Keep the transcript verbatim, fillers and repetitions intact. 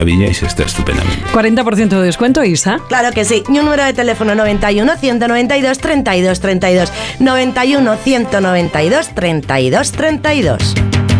maravilla y se está estupendamente. cuarenta por ciento de descuento, Isa. Claro que sí. Y un número de teléfono noventa y uno, ciento noventa y dos, treinta y dos treinta y dos. noventa y uno, ciento noventa y dos, treinta y dos treinta y dos.